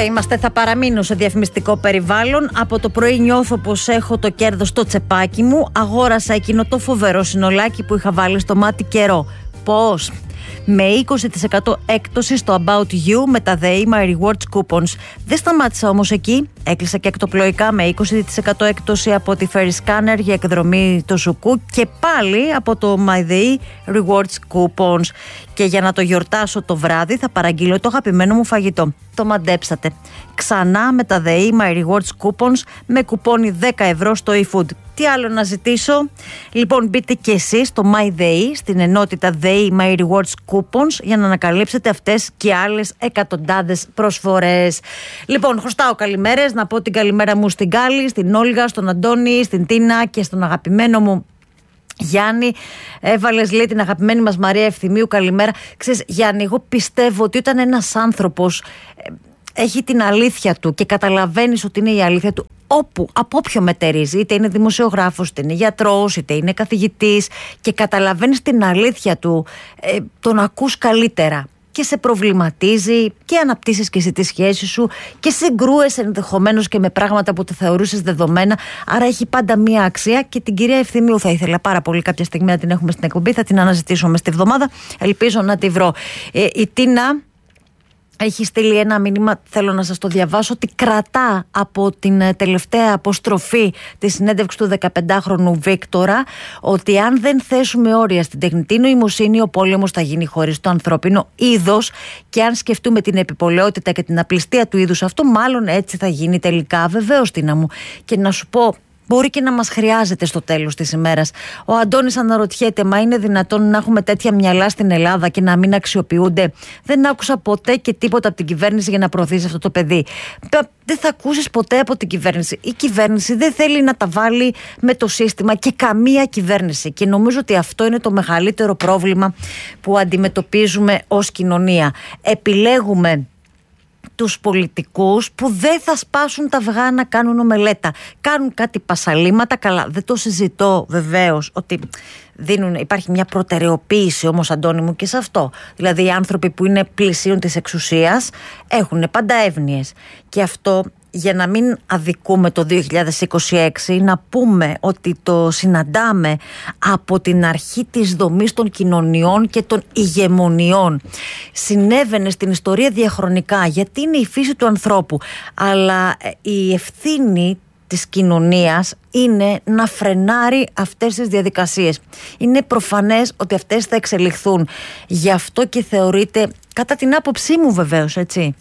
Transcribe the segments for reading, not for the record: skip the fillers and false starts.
είμαστε, θα παραμείνω σε διαφημιστικό περιβάλλον. Από το πρωί νιώθω πως έχω το κέρδος στο τσεπάκι μου. Αγόρασα εκείνο το φοβερό συνολάκι που είχα βάλει στο μάτι καιρό. Πώς? Με 20% έκπτωση στο About You με τα The My Rewards Coupons. Δεν σταμάτησα όμως εκεί. Έκλεισα και εκτοπλοϊκά με 20% έκπτωση από τη Ferry Scanner για εκδρομή το Σουκού και πάλι από το My The Rewards Coupons. Και για να το γιορτάσω το βράδυ θα παραγγείλω το αγαπημένο μου φαγητό. Το μαντέψατε. Ξανά με τα The My Rewards Coupons με κουπόνι 10 ευρώ στο eFood. Τι άλλο να ζητήσω? Λοιπόν, μπείτε και εσείς στο My Day, στην ενότητα The My Rewards Coupons, για να ανακαλύψετε αυτές και άλλες εκατοντάδες προσφορές. Λοιπόν, χρωστάω καλημέρες. Να πω την καλημέρα μου στην Κάλλη, στην Όλγα, στον Αντώνη, στην Τίνα και στον αγαπημένο μου Γιάννη. Έβαλες, λέει, την αγαπημένη μας Μαρία Ευθυμίου. Καλημέρα. Ξέρεις, Γιάννη, εγώ πιστεύω ότι όταν ένας άνθρωπος έχει την αλήθεια του και καταλαβαίνεις ότι είναι η αλήθεια του, από όποιο μετερίζει, είτε είναι δημοσιογράφος, είτε είναι γιατρός, είτε είναι καθηγητής, και καταλαβαίνεις την αλήθεια του, τον ακούς καλύτερα και σε προβληματίζει και αναπτύσσεις και εσύ τη σχέση σου και συγκρούεσαι ενδεχομένως και με πράγματα που τα θεωρούσες δεδομένα. Άρα έχει πάντα μία αξία. Και την κυρία Ευθυμίου θα ήθελα πάρα πολύ κάποια στιγμή να την έχουμε στην εκπομπή. Θα την αναζητήσω μες τη βδομάδα. Ελπίζω να τη βρω. Η Τίνα έχει στείλει ένα μήνυμα, θέλω να σας το διαβάσω, ότι κρατά από την τελευταία αποστροφή της συνέντευξης του 15χρονου Βίκτορα ότι αν δεν θέσουμε όρια στην τεχνητή νοημοσύνη, ο πόλεμος θα γίνει χωρίς το ανθρώπινο είδος, και αν σκεφτούμε την επιπολαιότητα και την απληστία του είδους αυτού, μάλλον έτσι θα γίνει τελικά. Βεβαίως, Τίνα μου. Και να σου πω, μπορεί και να μας χρειάζεται στο τέλος της ημέρας. Ο Αντώνης αναρωτιέται, μα είναι δυνατόν να έχουμε τέτοια μυαλά στην Ελλάδα και να μην αξιοποιούνται? Δεν άκουσα ποτέ και τίποτα από την κυβέρνηση για να προωθήσει αυτό το παιδί. Δεν θα ακούσεις ποτέ από την κυβέρνηση. Η κυβέρνηση δεν θέλει να τα βάλει με το σύστημα, και καμία κυβέρνηση. Και νομίζω ότι αυτό είναι το μεγαλύτερο πρόβλημα που αντιμετωπίζουμε ως κοινωνία. Επιλέγουμε τους πολιτικούς που δεν θα σπάσουν τα αυγά να κάνουν ομελέτα. Κάνουν κάτι πασαλήματα, καλά, δεν το συζητώ βεβαίως ότι υπάρχει μια προτεραιοποίηση όμως, Αντώνη μου, και σε αυτό. Δηλαδή οι άνθρωποι που είναι πλησίων της εξουσίας έχουν πάντα εύνοιες. Και αυτό, για να μην αδικούμε το 2026, να πούμε ότι το συναντάμε από την αρχή της δομής των κοινωνιών και των ηγεμονιών. Συνέβαινε στην ιστορία διαχρονικά, γιατί είναι η φύση του ανθρώπου, αλλά η ευθύνη της κοινωνίας είναι να φρενάρει αυτές τις διαδικασίες. Είναι προφανές ότι αυτές θα εξελιχθούν. Γι' αυτό και θεωρείται, κατά την άποψή μου βεβαίως, έτσι,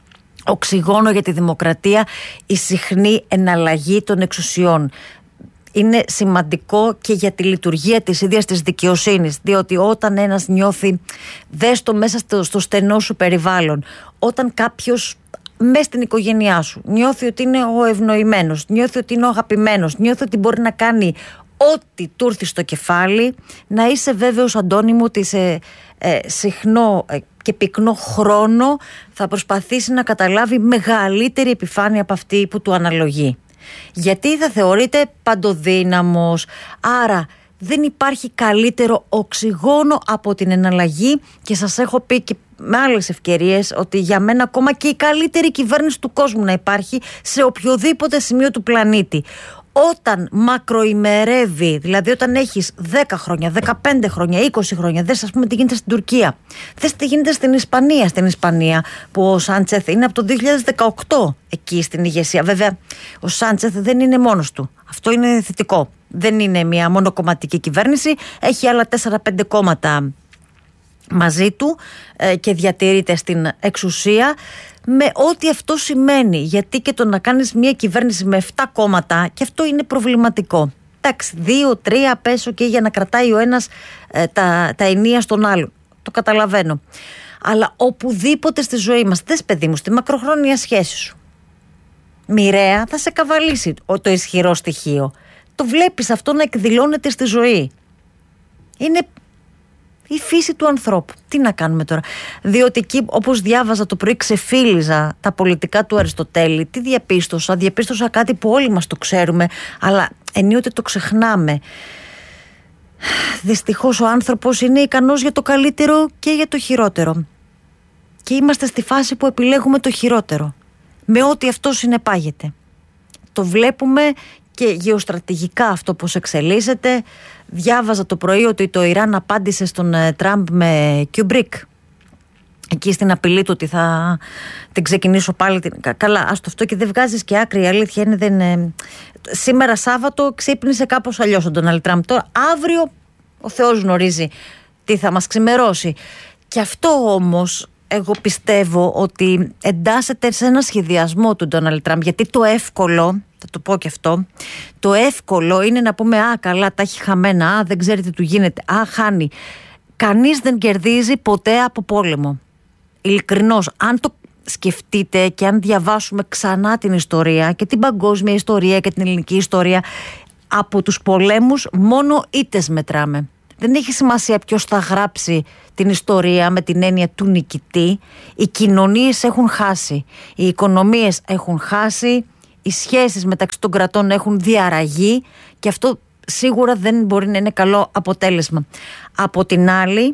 οξυγόνο για τη δημοκρατία η συχνή εναλλαγή των εξουσιών. Είναι σημαντικό και για τη λειτουργία της ίδιας της δικαιοσύνης, διότι όταν ένας νιώθει, δες το μέσα στο στενό σου περιβάλλον, όταν κάποιος μες στην οικογένειά σου νιώθει ότι είναι ο ευνοημένος, νιώθει ότι είναι ο αγαπημένος, νιώθει ότι μπορεί να κάνει ό,τι του έρθει στο κεφάλι, να είσαι βέβαιος, Αντώνη μου, ότι σε συχνό και πυκνό χρόνο θα προσπαθήσει να καταλάβει μεγαλύτερη επιφάνεια από αυτή που του αναλογεί. Γιατί θα θεωρείται παντοδύναμος. Άρα δεν υπάρχει καλύτερο οξυγόνο από την εναλλαγή, και σας έχω πει και με άλλες ευκαιρίες ότι για μένα ακόμα και η καλύτερη κυβέρνηση του κόσμου να υπάρχει σε οποιοδήποτε σημείο του πλανήτη, όταν μακροημερεύει, δηλαδή όταν έχεις 10 χρόνια, 15 χρόνια, 20 χρόνια, δες ας πούμε τι γίνεται στην Τουρκία, δες τι γίνεται στην Ισπανία. Στην Ισπανία που ο Σάντσεθ είναι από το 2018 εκεί στην ηγεσία. Βέβαια ο Σάντσεθ δεν είναι μόνος του, αυτό είναι θετικό. Δεν είναι μια μονοκομματική κυβέρνηση, έχει άλλα 4-5 κόμματα μαζί του και διατηρείται στην εξουσία, με ό,τι αυτό σημαίνει. Γιατί και το να κάνεις μια κυβέρνηση με 7 κόμματα, και αυτό είναι προβληματικό. Εντάξει, 2-3 πέσω και για να κρατάει ο ένας τα ενία στον άλλο. Το καταλαβαίνω. Αλλά οπουδήποτε στη ζωή μας, δες παιδί μου, στη μακροχρόνια σχέση σου, μοιραία θα σε καβαλήσει το ισχυρό στοιχείο. Το βλέπεις αυτό να εκδηλώνεται στη ζωή. Είναι η φύση του ανθρώπου. Τι να κάνουμε τώρα? Διότι εκεί, όπως διάβαζα το πρωί, ξεφύλιζα τα πολιτικά του Αριστοτέλη. Τι διαπίστωσα? Διαπίστωσα κάτι που όλοι μας το ξέρουμε, αλλά ενίοτε το ξεχνάμε. Δυστυχώς ο άνθρωπος είναι ικανός για το καλύτερο και για το χειρότερο. Και είμαστε στη φάση που επιλέγουμε το χειρότερο. με ό,τι αυτό συνεπάγεται. Το βλέπουμε και γεωστρατηγικά αυτό πώς εξελίσσεται. Διάβαζα το πρωί ότι το Ιράν απάντησε στον Τραμπ με Kubrick. Εκεί στην απειλή του ότι θα την ξεκινήσω πάλι. Καλά, άστο αυτό και δεν βγάζεις και άκρη. Η αλήθεια είναι σήμερα Σάββατο ξύπνησε κάπως αλλιώς ο Ντόναλντ Τραμπ. Τώρα αύριο ο Θεός γνωρίζει τι θα μας ξημερώσει. Και αυτό όμως εγώ πιστεύω ότι εντάσσεται σε ένα σχεδιασμό του Ντόναλντ Τραμπ. Γιατί το εύκολο, θα το πω και αυτό, το εύκολο είναι να πούμε καλά τα έχει χαμένα, δεν ξέρει τι του γίνεται, χάνει. Κανείς δεν κερδίζει ποτέ από πόλεμο. Ειλικρινώς, αν το σκεφτείτε και αν διαβάσουμε ξανά την ιστορία και την παγκόσμια ιστορία και την ελληνική ιστορία, από τους πολέμους μόνο ήττες μετράμε. Δεν έχει σημασία ποιος θα γράψει την ιστορία με την έννοια του νικητή. Οι κοινωνίες έχουν χάσει, οι οικονομίες έχουν χάσει, οι σχέσεις μεταξύ των κρατών έχουν διαραγεί και αυτό σίγουρα δεν μπορεί να είναι καλό αποτέλεσμα. Από την άλλη,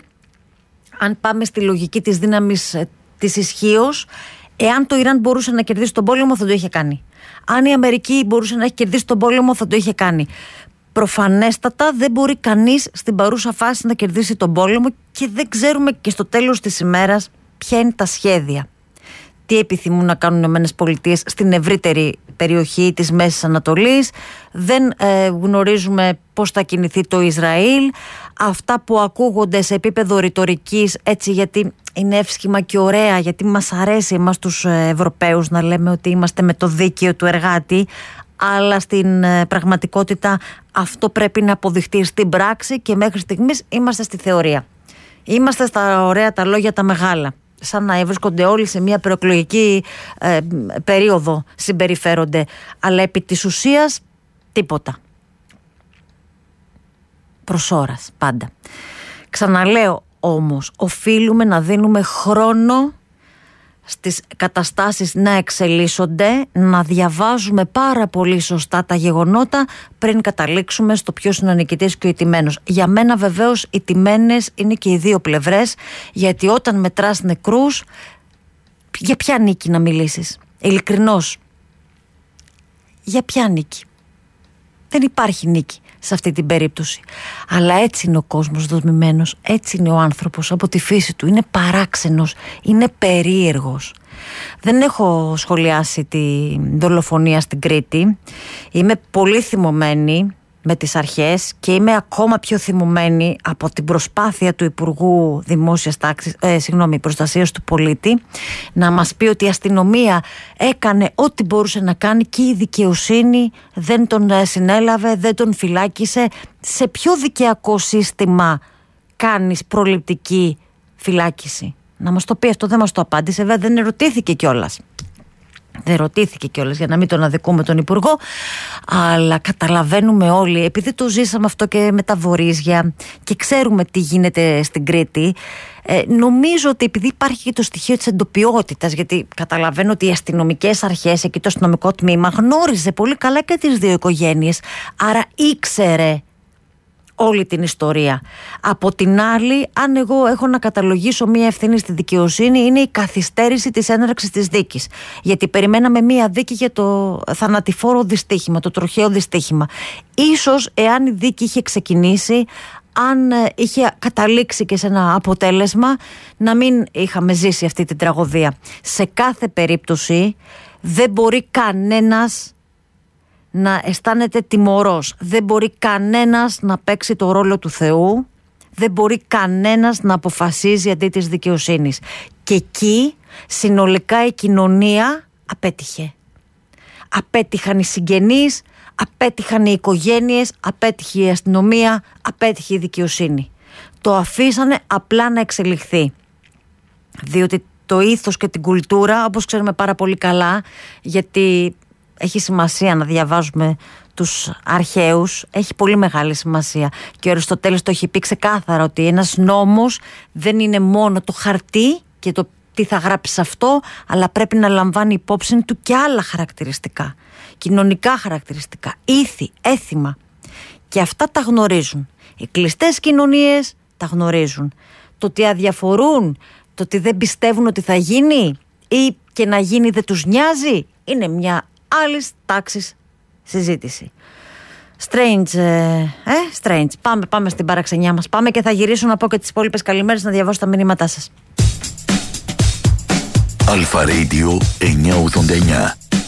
αν πάμε στη λογική της δύναμης της ισχύως, εάν το Ιράν μπορούσε να κερδίσει τον πόλεμο θα το είχε κάνει. Αν η Αμερική μπορούσε να έχει κερδίσει τον πόλεμο θα το είχε κάνει. Προφανέστατα δεν μπορεί κανείς στην παρούσα φάση να κερδίσει τον πόλεμο και δεν ξέρουμε και στο τέλος της ημέρας ποια είναι τα σχέδια. Τι επιθυμούν να κάνουν οι ΗΠΑ στην ευρύτερη περιοχή της Μέσης Ανατολής. Δεν γνωρίζουμε πώς θα κινηθεί το Ισραήλ. Αυτά που ακούγονται σε επίπεδο ρητορικής, έτσι, γιατί είναι εύσχημα και ωραία, γιατί μας αρέσει εμάς τους Ευρωπαίους να λέμε ότι είμαστε με το δίκαιο του εργάτη, αλλά στην πραγματικότητα αυτό πρέπει να αποδειχτεί στην πράξη και μέχρι στιγμής είμαστε στη θεωρία. Είμαστε στα ωραία τα λόγια τα μεγάλα. Σαν να βρίσκονται όλοι σε μια προεκλογική περίοδο συμπεριφέρονται. Αλλά επί της ουσίας τίποτα. Προς ώρας πάντα. Ξαναλέω όμως, οφείλουμε να δίνουμε χρόνο στις καταστάσεις να εξελίσσονται, να διαβάζουμε πάρα πολύ σωστά τα γεγονότα πριν καταλήξουμε στο ποιος είναι ο νικητής και ο ηττημένος. Για μένα βεβαίως οι ηττημένες είναι και οι δύο πλευρές, γιατί όταν μετράς νεκρούς, για ποια νίκη να μιλήσεις? Ειλικρινώς, για ποια νίκη? Δεν υπάρχει νίκη σε αυτή την περίπτωση. Αλλά έτσι είναι ο κόσμος δομημένος, έτσι είναι ο άνθρωπος από τη φύση του. Είναι παράξενος, είναι περίεργος. Δεν έχω σχολιάσει τη δολοφονία στην Κρήτη. Είμαι πολύ θυμωμένη με τις αρχές και είμαι ακόμα πιο θυμωμένη από την προσπάθεια του Υπουργού Δημόσιας Προστασίας του Πολίτη να μας πει ότι η αστυνομία έκανε ό,τι μπορούσε να κάνει και η δικαιοσύνη δεν τον συνέλαβε, δεν τον φυλάκισε. Σε ποιο δικαιακό σύστημα κάνεις προληπτική φυλάκιση? Να μας το πει αυτό, δεν μας το απάντησε, βέβαια δεν ερωτήθηκε κιόλας. Δεν ρωτήθηκε κιόλας, για να μην τον αδικούμε τον Υπουργό, αλλά καταλαβαίνουμε όλοι, επειδή το ζήσαμε αυτό και με τα βορίζια και ξέρουμε τι γίνεται στην Κρήτη, νομίζω ότι επειδή υπάρχει και το στοιχείο της εντοπιότητας, γιατί καταλαβαίνω ότι οι αστυνομικές αρχές, εκεί το αστυνομικό τμήμα γνώριζε πολύ καλά και τις δύο οικογένειες, άρα ήξερε όλη την ιστορία. Από την άλλη, αν εγώ έχω να καταλογίσω μία ευθύνη στη δικαιοσύνη, είναι η καθυστέρηση της έναρξης της δίκης. Γιατί περιμέναμε μία δίκη για το θανατηφόρο δυστύχημα, το τροχαίο δυστύχημα. Ίσως, εάν η δίκη είχε ξεκινήσει, αν είχε καταλήξει και σε ένα αποτέλεσμα, να μην είχαμε ζήσει αυτή την τραγωδία. Σε κάθε περίπτωση, δεν μπορεί κανένας να αισθάνεται τιμωρός. Δεν μπορεί κανένας να παίξει το ρόλο του Θεού. Δεν μπορεί κανένας να αποφασίζει αντί της δικαιοσύνης. Και εκεί συνολικά η κοινωνία απέτυχε. Απέτυχαν οι συγγενείς, απέτυχαν οι οικογένειες, απέτυχε η αστυνομία, απέτυχε η δικαιοσύνη. Το αφήσανε απλά να εξελιχθεί. Διότι το ήθος και την κουλτούρα, όπως ξέρουμε πάρα πολύ καλά, γιατί έχει σημασία να διαβάζουμε τους αρχαίους, έχει πολύ μεγάλη σημασία. Και ο Αριστοτέλης το έχει πει ξεκάθαρα ότι ένας νόμος δεν είναι μόνο το χαρτί και το τι θα γράψει αυτό, αλλά πρέπει να λαμβάνει υπόψη του και άλλα χαρακτηριστικά, κοινωνικά χαρακτηριστικά, ήθη, έθιμα. Και αυτά τα γνωρίζουν. Οι κλειστές κοινωνίες τα γνωρίζουν. Το ότι αδιαφορούν, το ότι δεν πιστεύουν ότι θα γίνει, ή και να γίνει δεν τους νοιάζει, είναι μια άλλη τάξης συζήτηση. Strange. Πάμε στην παραξενιά μας. Πάμε και θα γυρίσω να πω και τις υπόλοιπες καλημέρες, να διαβάσω τα μηνύματά σας. Αλφα Radio 989.